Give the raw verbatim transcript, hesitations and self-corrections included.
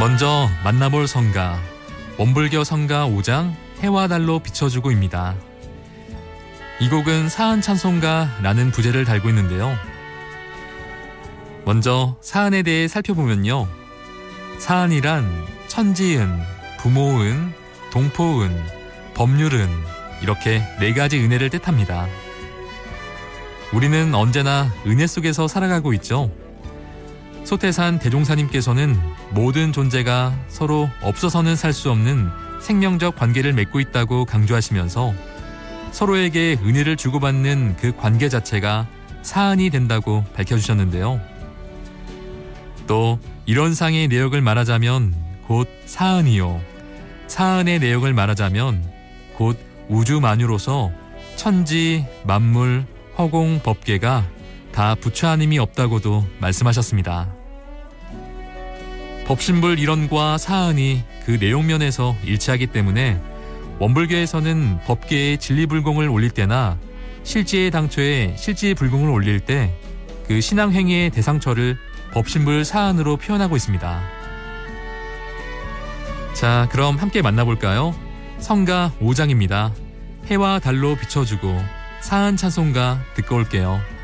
먼저 만나볼 성가, 원불교 성가 오 장 해와 달로 비춰주고입니다. 이 곡은 사한 찬송가라는 부제를 달고 있는데요. 먼저 사한에 대해 살펴보면요. 사한이란 천지은, 부모은, 동포은, 법률은 이렇게 네 가지 은혜를 뜻합니다. 우리는 언제나 은혜 속에서 살아가고 있죠. 소태산 대종사님께서는 모든 존재가 서로 없어서는 살 수 없는 생명적 관계를 맺고 있다고 강조하시면서 서로에게 은혜를 주고받는 그 관계 자체가 사한이 된다고 밝혀주셨는데요. 또 이런 상의 내역을 말하자면 곧 사한이요, 사한의 내역을 말하자면 곧 우주만유로서 천지, 만물, 허공, 법계가 다 부처하님이 없다고도 말씀하셨습니다. 법신불 일원과 사한이 그 내용면에서 일치하기 때문에 원불교에서는 법계의 진리불공을 올릴 때나 실지의 당초에 실지불공을 올릴 때 그 신앙행위의 대상처를 법신불 사한으로 표현하고 있습니다. 자, 그럼 함께 만나볼까요? 성가 오 장입니다. 해와 달로 비춰주고 사한 찬송가 듣고 올게요.